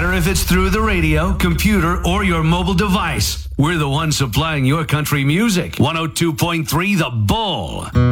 matter if it's through the radio, computer, or your mobile device. We're the ones supplying your country music. 102.3 The Bull.